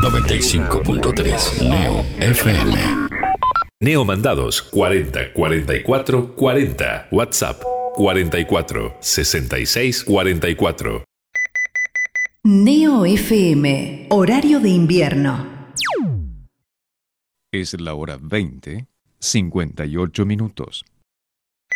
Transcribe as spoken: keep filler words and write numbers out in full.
noventa y cinco punto tres Neo F M. Neo Mandados cuarenta cuarenta y cuatro cuarenta. WhatsApp cuarenta y cuatro sesenta y seis cuarenta y cuatro. Neo F M, horario de invierno. Es la hora veinte, cincuenta y ocho minutos.